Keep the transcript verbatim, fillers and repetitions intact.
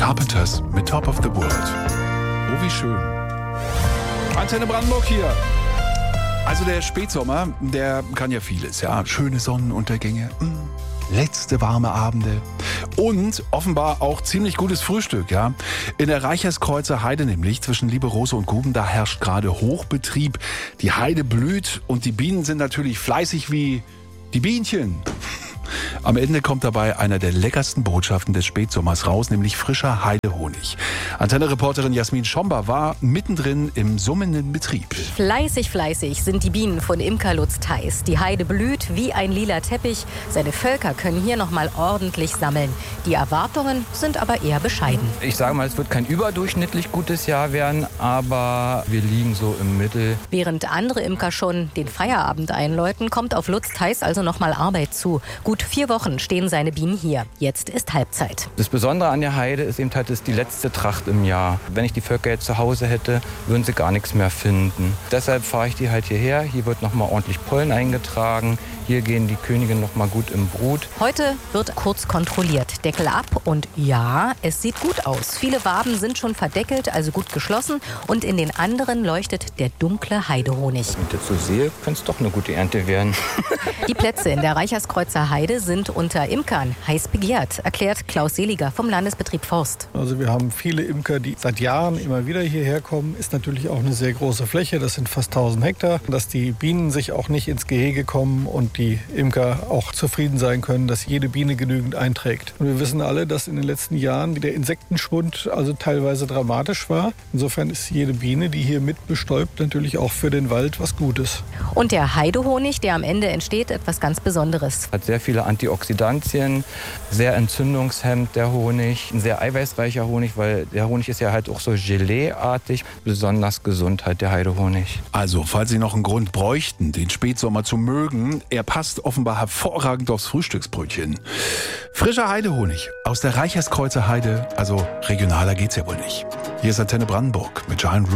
Carpenters mit Top of the World. Oh, wie schön. Antenne Brandenburg hier. Also der Spätsommer, der kann ja vieles, ja. Schöne Sonnenuntergänge, mh, letzte warme Abende und offenbar auch ziemlich gutes Frühstück, ja. In der Reicherskreuzer Heide nämlich, zwischen Lieberose und Guben, da herrscht gerade Hochbetrieb. Die Heide blüht und die Bienen sind natürlich fleißig wie die Bienchen. Am Ende kommt dabei einer der leckersten Botschaften des Spätsommers raus, nämlich frischer Heidehonig. Antenne-Reporterin Jasmin Schomba war mittendrin im summenden Betrieb. Fleißig, fleißig sind die Bienen von Imker Lutz Theis. Die Heide blüht wie ein lila Teppich. Seine Völker können hier noch mal ordentlich sammeln. Die Erwartungen sind aber eher bescheiden. Ich sage mal, es wird kein überdurchschnittlich gutes Jahr werden, aber wir liegen so im Mittel. Während andere Imker schon den Feierabend einläuten, kommt auf Lutz Theis also noch mal Arbeit zu. Gut vier Wochen stehen seine Bienen hier. Jetzt ist Halbzeit. Das Besondere an der Heide ist eben halt, es ist die letzte Tracht im Jahr. Wenn ich die Völker jetzt zu Hause hätte, würden sie gar nichts mehr finden. Deshalb fahre ich die halt hierher. Hier wird noch mal ordentlich Pollen eingetragen. Hier gehen die Königinnen noch mal gut im Brut. Heute wird kurz kontrolliert. Deckel ab und ja, es sieht gut aus. Viele Waben sind schon verdeckelt, also gut geschlossen. Und in den anderen leuchtet der dunkle Heidehonig. Wenn ich das so sehe, könnte es doch eine gute Ernte werden. Die Plätze in der Reicherskreuzer Heide sind unter Imkern heiß begehrt, erklärt Klaus Seliger vom Landesbetrieb Forst. Also wir haben viele Imker, die seit Jahren immer wieder hierher kommen. Ist natürlich auch eine sehr große Fläche, das sind fast tausend Hektar. Dass die Bienen sich auch nicht ins Gehege kommen und die Imker auch zufrieden sein können, dass jede Biene genügend einträgt. Und wir wissen alle, dass in den letzten Jahren der Insektenschwund also teilweise dramatisch war. Insofern ist jede Biene, die hier mit bestäubt, natürlich auch für den Wald was Gutes. Und der Heidehonig, der am Ende entsteht, etwas ganz Besonderes. Hat sehr viele Antioxidantien, sehr entzündungshemmend der Honig, ein sehr eiweißreicher Honig, weil der Honig ist ja halt auch so Gelee-artig, besonders gesund halt der Heidehonig. Also, falls Sie noch einen Grund bräuchten, den Spätsommer zu mögen, er passt offenbar hervorragend aufs Frühstücksbrötchen. Frischer Heidehonig aus der Reicherskreuzer Heide, also regionaler geht's ja wohl nicht. Hier ist Antenne Brandenburg mit Giant Roots.